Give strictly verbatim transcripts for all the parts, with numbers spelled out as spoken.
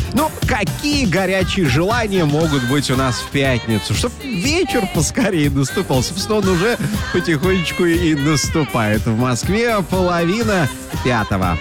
Ну, какие горячие желания могут быть у нас в пятницу? Чтоб вечер поскорее наступал. Собственно, он уже потихонечку и наступает. В Москве половина пятого.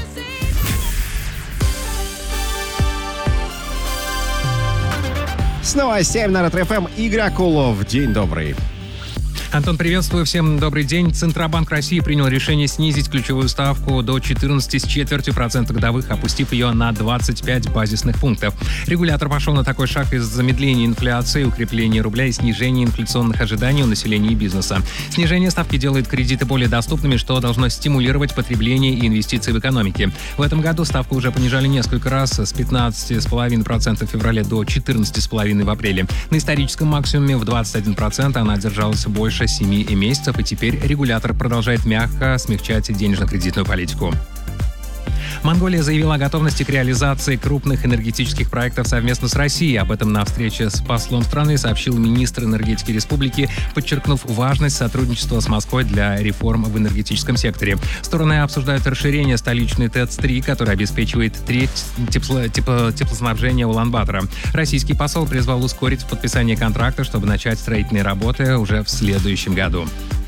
С новостями на Ретро эф эм Игорь Акулов. День добрый. Антон, приветствую. Всем добрый день. Центробанк России принял решение снизить ключевую ставку до четырнадцати с четвертью процента годовых, опустив ее на двадцать пять базисных пунктов. Регулятор пошел на такой шаг из-за замедления инфляции, укрепления рубля и снижения инфляционных ожиданий у населения и бизнеса. Снижение ставки делает кредиты более доступными, что должно стимулировать потребление и инвестиции в экономике. В этом году ставку уже понижали несколько раз, с пятнадцати целых пяти десятых процента в феврале до четырнадцати целых пяти десятых процента в апреле. На историческом максимуме в двадцать один процент она держалась больше семи месяцев, и теперь регулятор продолжает мягко смягчать денежно-кредитную политику. Монголия заявила о готовности к реализации крупных энергетических проектов совместно с Россией. Об этом на встрече с послом страны сообщил министр энергетики республики, подчеркнув важность сотрудничества с Москвой для реформ в энергетическом секторе. Стороны обсуждают расширение столичной ТЭЦ три, которая обеспечивает треть тепло, тепло, теплоснабжения Улан-Батора. Российский посол призвал ускорить подписание контракта, чтобы начать строительные работы уже в следующем году.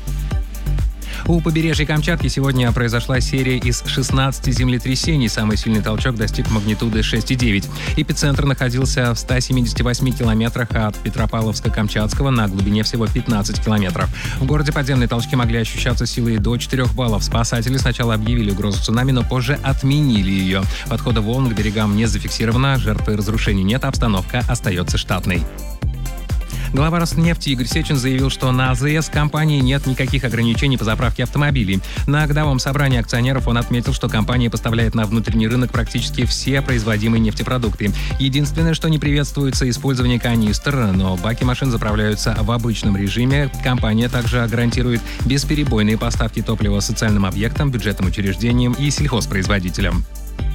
У побережья Камчатки сегодня произошла серия из шестнадцати землетрясений. Самый сильный толчок достиг магнитуды шесть и девять. Эпицентр находился в ста семидесяти восьми километрах от Петропавловска-Камчатского на глубине всего пятнадцати километров. В городе подземные толчки могли ощущаться силой до четырёх баллов. Спасатели сначала объявили угрозу цунами, но позже отменили ее. Подхода волн к берегам не зафиксировано, жертв и разрушений нет, обстановка остается штатной. Глава Роснефти Игорь Сечин заявил, что на АЗС компании нет никаких ограничений по заправке автомобилей. На годовом собрании акционеров он отметил, что компания поставляет на внутренний рынок практически все производимые нефтепродукты. Единственное, что не приветствуется, использование канистр, но баки машин заправляются в обычном режиме. Компания также гарантирует бесперебойные поставки топлива социальным объектам, бюджетным учреждениям и сельхозпроизводителям.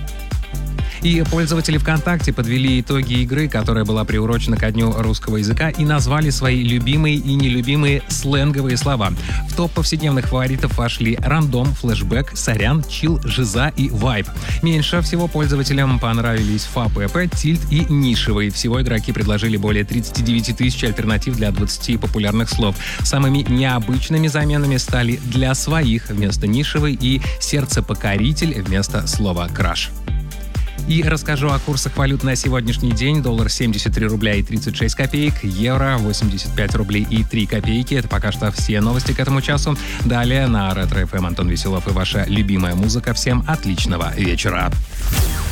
И пользователи ВКонтакте подвели итоги игры, которая была приурочена ко Дню русского языка, и назвали свои любимые и нелюбимые сленговые слова. В топ повседневных фаворитов вошли рандом, флешбэк, сорян, чил, жиза и вайб. Меньше всего пользователям понравились ФАПП, тильт и нишевый. Всего игроки предложили более тридцати девяти тысяч альтернатив для двадцати популярных слов. Самыми необычными заменами стали «для своих» вместо нишевой и «сердцепокоритель» вместо слова «краш». И расскажу о курсах валют на сегодняшний день. Доллар семьдесят три рубля и тридцать шесть копеек, евро восемьдесят пять рублей и три копейки. Это пока что все новости к этому часу. Далее на Ретро эф эм Антон Веселов и ваша любимая музыка. Всем отличного вечера.